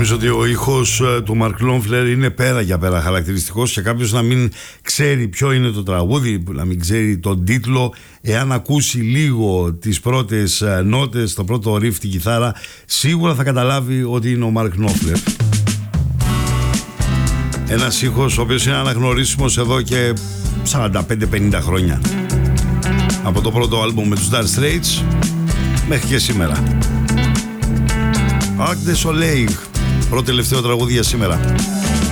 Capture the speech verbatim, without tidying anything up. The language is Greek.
Νομίζω ότι ο ήχος του Mark Knopfler είναι πέρα για πέρα χαρακτηριστικός, και κάποιος να μην ξέρει ποιο είναι το τραγούδι, να μην ξέρει τον τίτλο, εάν ακούσει λίγο τις πρώτες νότες, το πρώτο ριφ, την κιθάρα, σίγουρα θα καταλάβει ότι είναι ο Mark Knopfler. Ένας ήχος ο οποίος είναι αναγνωρίσιμος εδώ και σαράντα πέντε πενήντα χρόνια, από το πρώτο άλμπουμ με τους Dire Straits μέχρι και σήμερα. Arc de Soleil, πρώτο τελευταίο τραγούδι για σήμερα.